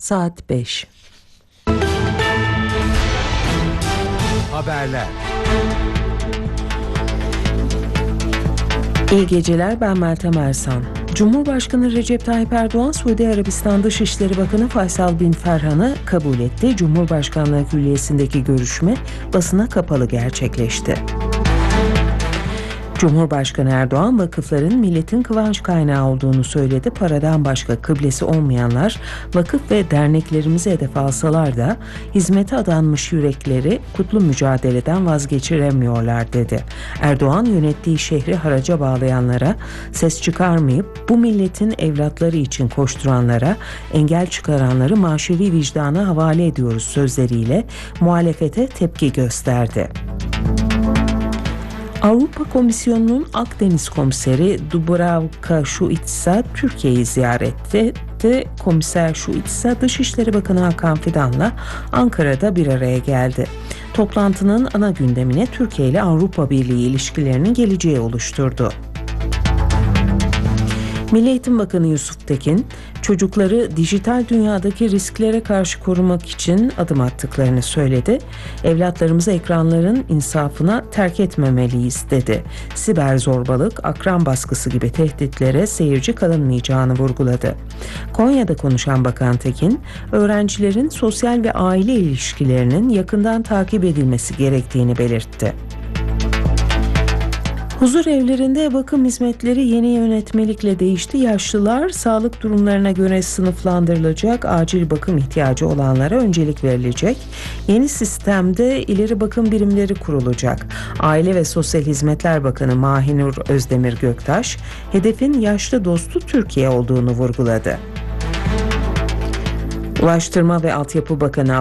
saat 5. Haberler. İyi geceler, ben Meltem Ersan. Cumhurbaşkanı Recep Tayyip Erdoğan, Suudi Arabistan Dışişleri Bakanı Faysal bin Ferhan'ı kabul etti. Cumhurbaşkanlığı Külliyesi'ndeki görüşme basına kapalı gerçekleşti. Cumhurbaşkanı Erdoğan, vakıfların milletin kıvanç kaynağı olduğunu söyledi. Paradan başka kıblesi olmayanlar vakıf ve derneklerimizi hedef alsalar da hizmete adanmış yürekleri kutlu mücadeleden vazgeçiremiyorlar dedi. Erdoğan, yönettiği şehri haraca bağlayanlara, ses çıkarmayıp bu milletin evlatları için koşturanlara, engel çıkaranları maşevi vicdana havale ediyoruz sözleriyle muhalefete tepki gösterdi. Avrupa Komisyonu'nun Akdeniz Komiseri Dubravka Šuica Türkiye'yi ziyaret etti. Komiser Šuica, Dışişleri Bakanı Hakan Fidan'la Ankara'da bir araya geldi. Toplantının ana gündemine Türkiye ile Avrupa Birliği ilişkilerinin geleceği oluşturdu. Milli Eğitim Bakanı Yusuf Tekin, çocukları dijital dünyadaki risklere karşı korumak için adım attıklarını söyledi. Evlatlarımızı ekranların insafına terk etmemeliyiz dedi. Siber zorbalık, akran baskısı gibi tehditlere seyirci kalınmayacağını vurguladı. Konya'da konuşan Bakan Tekin, öğrencilerin sosyal ve aile ilişkilerinin yakından takip edilmesi gerektiğini belirtti. Huzur evlerinde bakım hizmetleri yeni yönetmelikle değişti. Yaşlılar sağlık durumlarına göre sınıflandırılacak, acil bakım ihtiyacı olanlara öncelik verilecek. Yeni sistemde ileri bakım birimleri kurulacak. Aile ve Sosyal Hizmetler Bakanı Mahinur Özdemir Göktaş, hedefin yaşlı dostu Türkiye olduğunu vurguladı. Ulaştırma ve Altyapı Bakanı